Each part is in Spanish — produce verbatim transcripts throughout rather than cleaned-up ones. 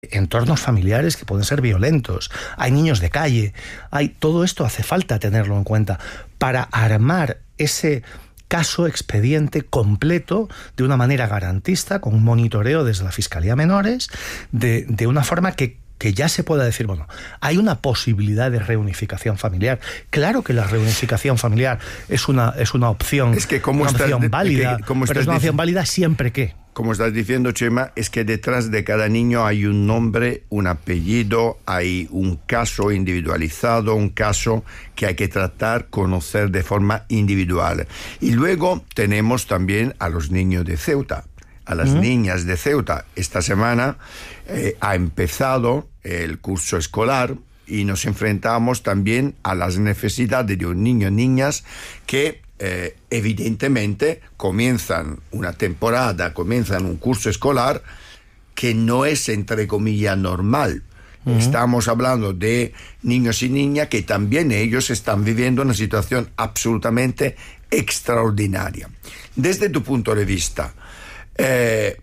entornos familiares que pueden ser violentos, hay niños de calle, hay todo esto hace falta tenerlo en cuenta para armar ese caso expediente completo de una manera garantista, con un monitoreo desde la Fiscalía Menores, de, de una forma que que ya se pueda decir, bueno, hay una posibilidad de reunificación familiar. Claro que la reunificación familiar es una, es una opción, es que como una estás, opción válida, que, como pero es una opción válida siempre que... Como estás diciendo, Chema, es que detrás de cada niño hay un nombre, un apellido, hay un caso individualizado, un caso que hay que tratar, conocer de forma individual. Y luego tenemos también a los niños de Ceuta, a las uh-huh. niñas de Ceuta. Esta semana eh, ha empezado el curso escolar y nos enfrentamos también a las necesidades de un niño y niñas que eh, evidentemente comienzan una temporada, comienzan un curso escolar que no es, entre comillas, normal. Uh-huh. Estamos hablando de niños y niñas que también ellos están viviendo una situación absolutamente extraordinaria. Desde tu punto de vista, eh,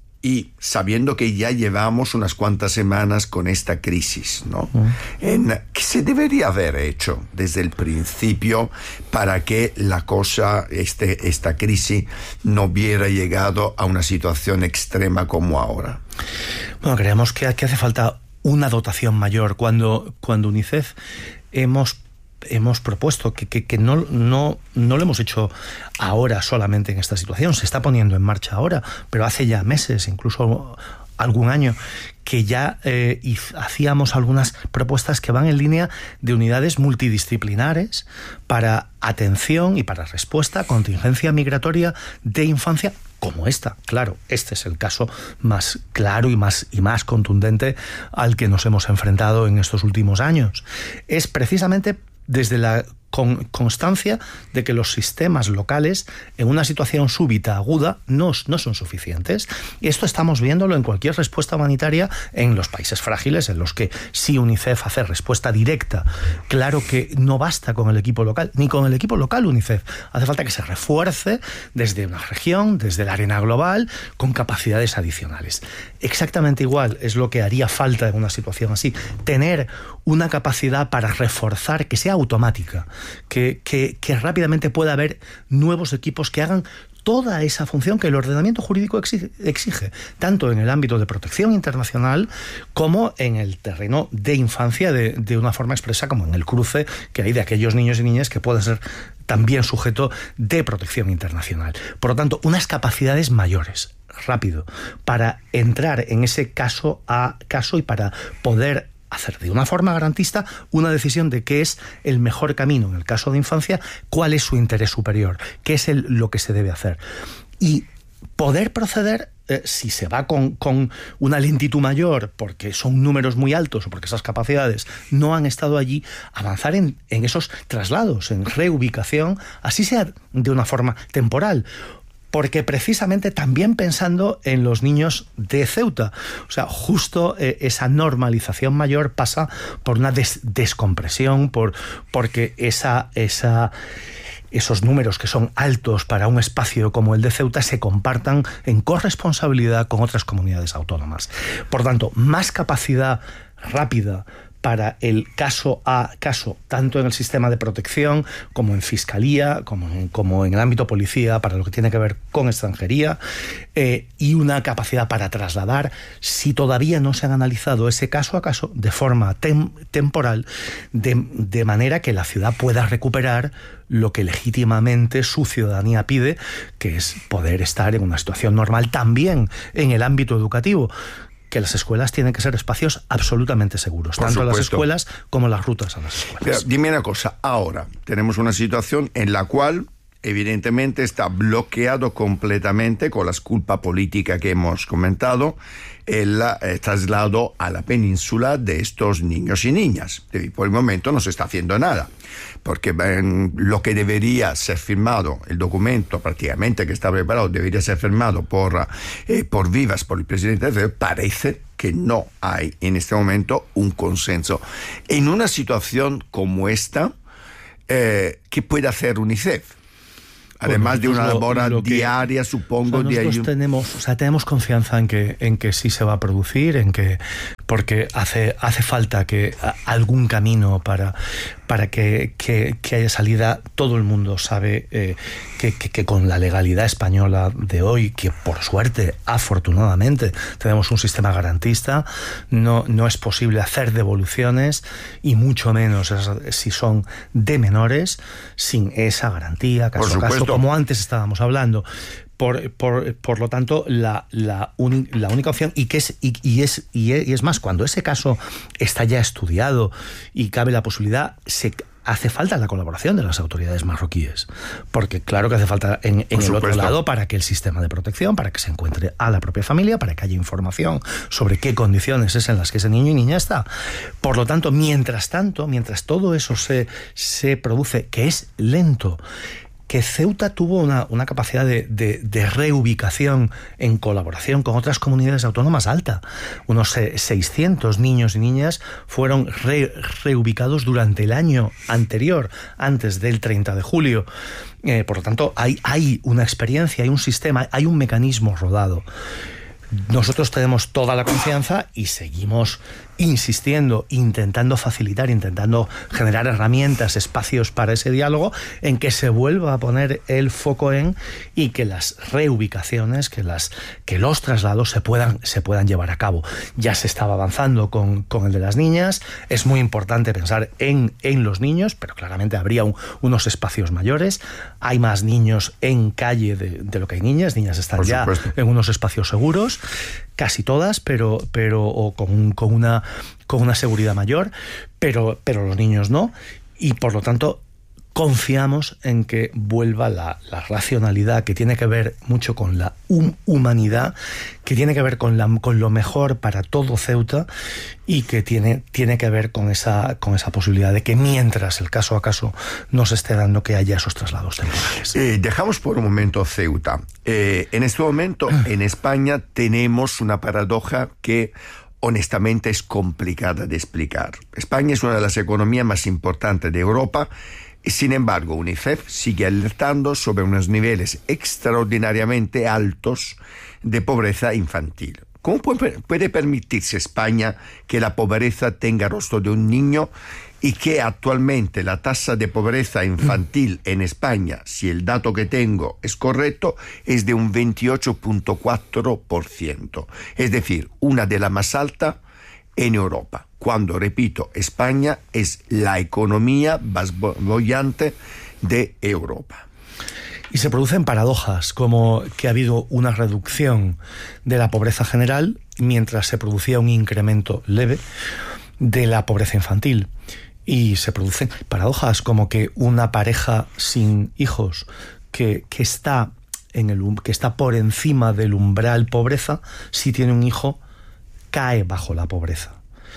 y sabiendo que ya llevamos unas cuantas semanas con esta crisis, ¿no? Uh-huh. En, ¿qué se debería haber hecho desde el principio para que la cosa, este, esta crisis, no hubiera llegado a una situación extrema como ahora? Bueno, creemos que, que hace falta una dotación mayor. Cuando, cuando UNICEF hemos hemos propuesto que, que, que no, no, no lo hemos hecho ahora solamente en esta situación, se está poniendo en marcha ahora, pero hace ya meses, incluso algún año, que ya eh, hacíamos algunas propuestas que van en línea de unidades multidisciplinares para atención y para respuesta a contingencia migratoria de infancia como esta. Claro, este es el caso más claro y más, y más contundente al que nos hemos enfrentado en estos últimos años. Es precisamente desde la con constancia de que los sistemas locales en una situación súbita, aguda, no, no son suficientes. Y esto estamos viéndolo en cualquier respuesta humanitaria en los países frágiles, en los que sí UNICEF hace respuesta directa. Claro que no basta con el equipo local, ni con el equipo local UNICEF. Hace falta que se refuerce desde una región, desde la arena global, con capacidades adicionales. Exactamente igual es lo que haría falta en una situación así. Tener una capacidad para reforzar, que sea automática, que, que, que rápidamente pueda haber nuevos equipos que hagan toda esa función que el ordenamiento jurídico exige, exige, tanto en el ámbito de protección internacional como en el terreno de infancia, de, de una forma expresa, como en el cruce que hay de aquellos niños y niñas que pueden ser también sujeto de protección internacional. Por lo tanto, unas capacidades mayores, rápido, para entrar en ese caso a caso y para poder hacer de una forma garantista una decisión de qué es el mejor camino en el caso de infancia, cuál es su interés superior, qué es el, lo que se debe hacer. Y poder proceder, eh, si se va con, con una lentitud mayor, porque son números muy altos o porque esas capacidades no han estado allí, avanzar en, en esos traslados, en reubicación, así sea de una forma temporal. Porque precisamente también pensando en los niños de Ceuta, o sea, justo eh, esa normalización mayor pasa por una des- descompresión, por, porque esa, esa, esos números que son altos para un espacio como el de Ceuta se compartan en corresponsabilidad con otras comunidades autónomas. Por tanto, más capacidad rápida para el caso a caso, tanto en el sistema de protección como en fiscalía, como en, como en el ámbito policía, para lo que tiene que ver con extranjería, eh, y una capacidad para trasladar, si todavía no se han analizado ese caso a caso, de forma tem- temporal, de, de manera que la ciudad pueda recuperar lo que legítimamente su ciudadanía pide, que es poder estar en una situación normal también en el ámbito educativo. Que las escuelas tienen que ser espacios absolutamente seguros, Por tanto supuesto. las escuelas como las rutas a las escuelas. Pero dime una cosa, ahora tenemos una situación en la cual evidentemente está bloqueado completamente, con la culpa política que hemos comentado, el eh, traslado a la península de estos niños y niñas. Y por el momento no se está haciendo nada, porque eh, lo que debería ser firmado, el documento prácticamente que está preparado, debería ser firmado por, eh, por Vivas, por el presidente de parece que no hay en este momento un consenso. En una situación como esta, eh, ¿qué puede hacer UNICEF? Además de una labor diaria, supongo. O sea, nosotros de tenemos, o sea, tenemos confianza en que, en que sí se va a producir, en que porque hace, hace falta que a, algún camino para, para que, que, que haya salida. Todo el mundo sabe eh, que, que, que con la legalidad española de hoy, que por suerte, afortunadamente, tenemos un sistema garantista, no, no es posible hacer devoluciones, y mucho menos si son de menores, sin esa garantía, caso a caso, como antes estábamos hablando. Por, por, por lo tanto, la, la, un, la única opción, y que es y, y es y es, y es más, cuando ese caso está ya estudiado y cabe la posibilidad, se hace falta la colaboración de las autoridades marroquíes, porque claro que hace falta en, en el otro lado, para que el sistema de protección, para que se encuentre a la propia familia, para que haya información sobre qué condiciones es en las que ese niño y niña está. Por lo tanto, mientras tanto, mientras todo eso se, se produce, que es lento, que Ceuta tuvo una, una capacidad de, de, de reubicación en colaboración con otras comunidades autónomas alta. Unos seiscientos niños y niñas fueron re, reubicados durante el año anterior, antes del treinta de julio. Eh, por lo tanto, hay, hay una experiencia, hay un sistema, hay un mecanismo rodado. Nosotros tenemos toda la confianza y seguimos insistiendo, intentando facilitar, intentando generar herramientas, espacios para ese diálogo, en que se vuelva a poner el foco en, y que las reubicaciones, que las que los traslados se puedan se puedan llevar a cabo. Ya se estaba avanzando con, con el de las niñas. Es muy importante pensar en, en los niños, pero claramente habría un, unos espacios mayores. Hay más niños en calle de, de lo que hay niñas. Niñas están ya en unos espacios seguros, casi todas, pero, pero o con, con, una, con una seguridad mayor, pero, pero los niños no, y por lo tanto confiamos en que vuelva la, la racionalidad, que tiene que ver mucho con la hum, humanidad, que tiene que ver con, la, con lo mejor para todo Ceuta, y que tiene, tiene que ver con esa, con esa posibilidad de que mientras el caso a caso no se esté dando, que haya esos traslados temporales. Eh, dejamos por un momento Ceuta. Eh, en este momento en España tenemos una paradoja que honestamente es complicada de explicar. España es una de las economías más importantes de Europa. Sin embargo, UNICEF sigue alertando sobre unos niveles extraordinariamente altos de pobreza infantil. ¿Cómo puede, puede permitirse España que la pobreza tenga rostro de un niño y que actualmente la tasa de pobreza infantil en España, si el dato que tengo es correcto, es de un veintiocho punto cuatro por ciento? Es decir, una de las más altas en Europa, cuando, repito, España es la economía más bollante de Europa. Y se producen paradojas, como que ha habido una reducción de la pobreza general mientras se producía un incremento leve de la pobreza infantil. Y se producen paradojas como que una pareja sin hijos que, que, está en el, que está por encima del umbral pobreza, si tiene un hijo, cae bajo la pobreza.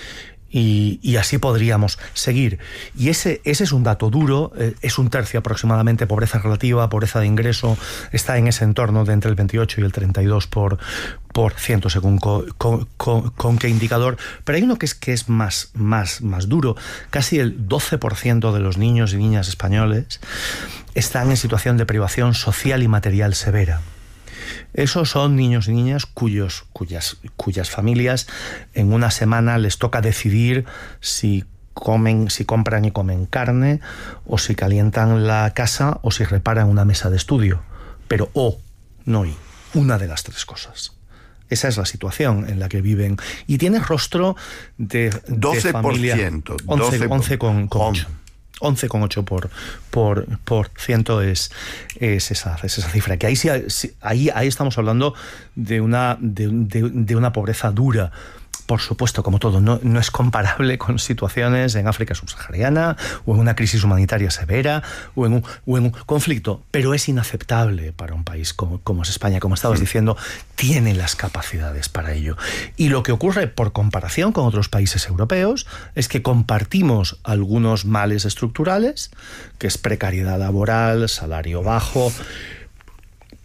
Y, y así podríamos seguir. Y ese, ese es un dato duro, eh, es un tercio aproximadamente pobreza relativa, pobreza de ingreso, está en ese entorno de entre el veintiocho y el treinta y dos por ciento según con, con, con, con qué indicador. Pero hay uno que es, que es más, más, más duro. Casi el doce por ciento de los niños y niñas españoles están en situación de privación social y material severa. Esos son niños y niñas cuyos, cuyas, cuyas familias en una semana les toca decidir si comen, si compran y comen carne, o si calientan la casa, o si reparan una mesa de estudio. Pero o, no y, una de las tres cosas. Esa es la situación en la que viven. Y tiene rostro de, de doce por ciento, familia. once con ocho. once coma ocho por, por, por ciento es, es, esa, es esa cifra. Que ahí, sí, ahí, ahí estamos hablando de una, de, de, de una pobreza dura. Por supuesto, como todo, no, no es comparable con situaciones en África subsahariana, o en una crisis humanitaria severa, o en un, o en un conflicto, pero es inaceptable para un país como, como es España. Como estabas sí. diciendo, tiene las capacidades para ello. Y lo que ocurre, por comparación con otros países europeos, es que compartimos algunos males estructurales, que es precariedad laboral, salario bajo,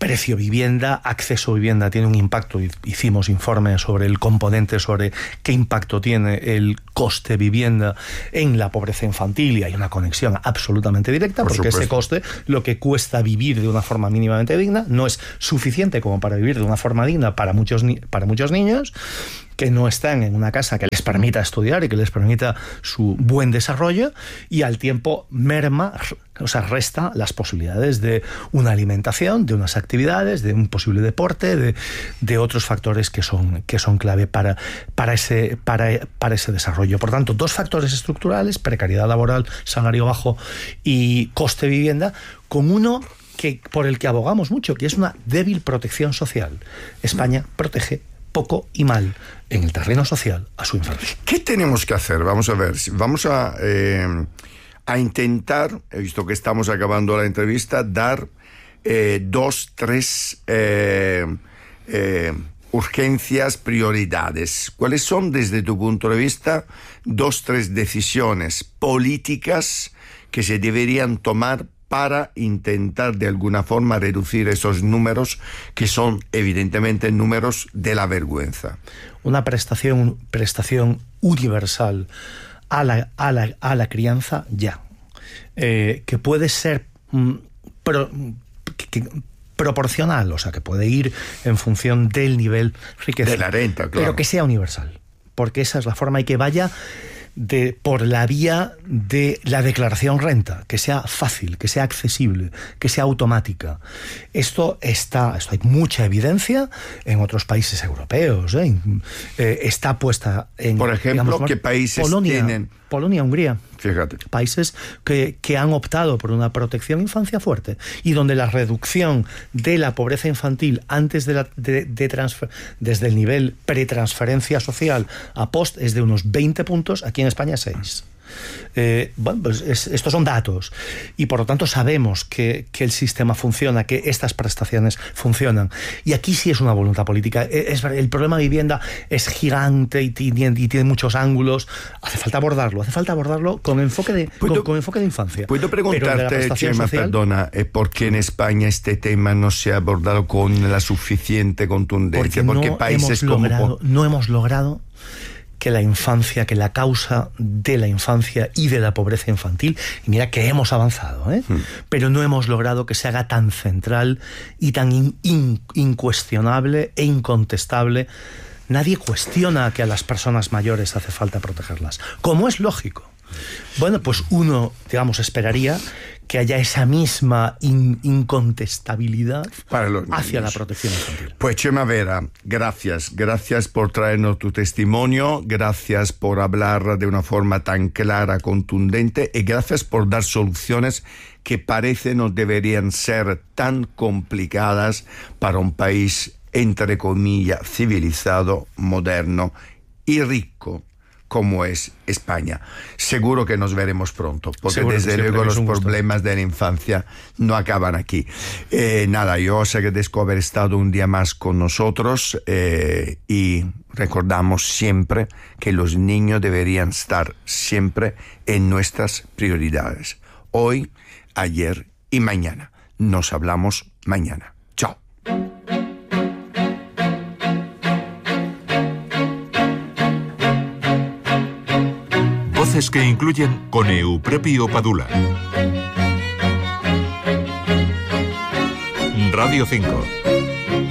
precio vivienda, acceso a vivienda tiene un impacto. Hicimos informes sobre el componente, sobre qué impacto tiene el coste vivienda en la pobreza infantil, y hay una conexión absolutamente directa, Por porque supuesto. ese coste, lo que cuesta vivir de una forma mínimamente digna, no es suficiente como para vivir de una forma digna para muchos, ni- para muchos niños que no están en una casa que les permita estudiar y que les permita su buen desarrollo, y al tiempo merma, o sea, resta las posibilidades de una alimentación, de unas actividades, de un posible deporte, de, de otros factores que son, que son clave para, para, ese, para, para ese desarrollo. Por tanto, dos factores estructurales: precariedad laboral, salario bajo y coste vivienda, con uno que, por el que abogamos mucho, que es una débil protección social. España protege poco y mal en el terreno social a su infancia. ¿Qué tenemos que hacer? Vamos a ver, vamos a, eh, a intentar, he visto que estamos acabando la entrevista, dar eh, dos, tres eh, eh, urgencias, prioridades. ¿Cuáles son, desde tu punto de vista, dos, tres decisiones políticas que se deberían tomar para intentar de alguna forma reducir esos números, que son evidentemente números de la vergüenza? Una prestación, prestación universal a la, a la, a la crianza ya, eh, que puede ser mm, pro, que, que, proporcional, o sea, que puede ir en función del nivel riqueza, de la renta, claro, pero que sea universal, porque esa es la forma, y que vaya de, por la vía de la declaración renta, que sea fácil, que sea accesible, que sea automática. Esto está, esto hay mucha evidencia en otros países europeos, ¿eh? Eh, está puesta en... Por ejemplo, digamos, ¿qué países Polonia, tienen? Polonia, Hungría. Fíjate. Países que, que han optado por una protección infancia fuerte, y donde la reducción de la pobreza infantil antes de la de, de transfer, desde el nivel pretransferencia social a post es de unos veinte puntos, aquí en España seis. Eh, bueno, pues es, estos son datos, y por lo tanto sabemos que, que el sistema funciona, que estas prestaciones funcionan, y aquí sí es una voluntad política. Es, el problema de vivienda es gigante y tiene, y tiene muchos ángulos. Hace falta abordarlo, hace falta abordarlo con enfoque de, ¿Puedo, con, con enfoque de infancia. ¿Puedo preguntarte, Chema, social, perdona, eh, por qué en España este tema no se ha abordado con la suficiente contundencia? Porque, porque no países hemos como... logrado, no hemos logrado que la infancia, que la causa de la infancia y de la pobreza infantil, y mira que hemos avanzado, ¿eh? Mm. pero no hemos logrado que se haga tan central y tan in, in, incuestionable e incontestable. Nadie cuestiona que a las personas mayores hace falta protegerlas, como es lógico. Bueno, pues uno, digamos, esperaría que haya esa misma in, incontestabilidad para los hacia niños. La protección infantil. Pues Chema Vera, gracias. Gracias por traernos tu testimonio, gracias por hablar de una forma tan clara, contundente, y gracias por dar soluciones que parece no deberían ser tan complicadas para un país, entre comillas, civilizado, moderno y rico como es España. Seguro que nos veremos pronto, porque Seguro desde luego los problemas gusto. de la infancia no acaban aquí. Eh, nada, yo os agradezco haber estado un día más con nosotros, eh, y recordamos siempre que los niños deberían estar siempre en nuestras prioridades. Hoy, ayer y mañana. Nos hablamos mañana. Chao. Voces que incluyen con Eupropio Padula. Radio cinco.